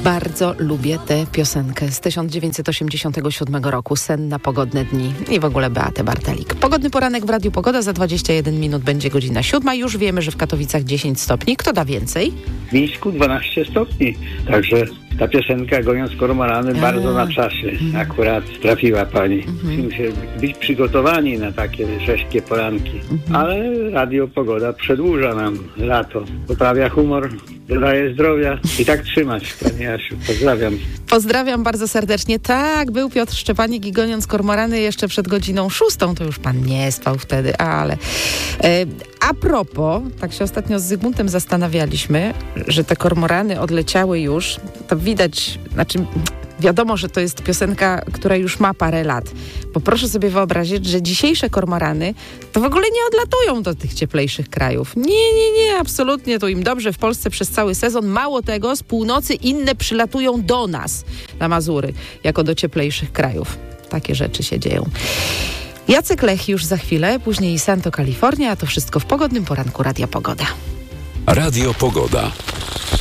Bardzo lubię tę piosenkę z 1987 roku. Sen na pogodne dni i w ogóle Beatę Bartelik. Pogodny poranek w Radiu Pogoda. Za 21 minut będzie godzina 7. Już wiemy, że w Katowicach 10 stopni. Kto da więcej? W Mińsku 12 stopni. Także ta piosenka Goniąc kormorany bardzo na czasie. Akurat trafiła pani. Musimy się być przygotowani na takie rzeźkie poranki. Ale Radio Pogoda przedłuża nam lato. Poprawia humor, dodaje zdrowia i tak trzymać. Pani Jasiu, pozdrawiam. Pozdrawiam bardzo serdecznie. Tak, był Piotr Szczepanik i Goniąc kormorany jeszcze przed godziną 6. To już pan nie spał wtedy, ale... A propos, tak się ostatnio z Zygmuntem zastanawialiśmy, że te kormorany odleciały już. To widać, wiadomo, że to jest piosenka, która już ma parę lat. Bo proszę sobie wyobrazić, że dzisiejsze kormorany to w ogóle nie odlatują do tych cieplejszych krajów. Nie, absolutnie to im dobrze w Polsce przez cały sezon. Mało tego, z północy inne przylatują do nas na Mazury, jako do cieplejszych krajów. Takie rzeczy się dzieją. Jacek Lech już za chwilę, później Santo Kalifornia, a to wszystko w pogodnym poranku Radia Pogoda. Radio Pogoda.